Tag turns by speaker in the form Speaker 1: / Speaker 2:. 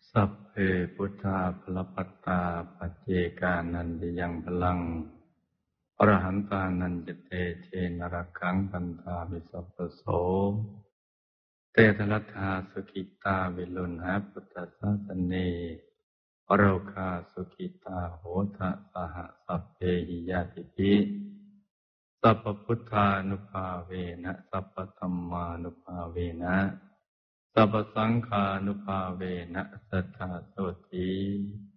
Speaker 1: สัพเพพุทธาภลปัตตาปัจเจกานันติยังพลังอรหันตานันจเตเชนรคังปันธามิสัพพโสเตทรัตถาสุขิตาวิลุณหะพุทธศาสเนอโรคาสุขิตาโหทะสหสัพเพหิยาติภิสัพพพุทธานุภาเวนะสัพพธัมมานุภาเวนะสัพพสังฆานุภาเวนะสัทธาโสติ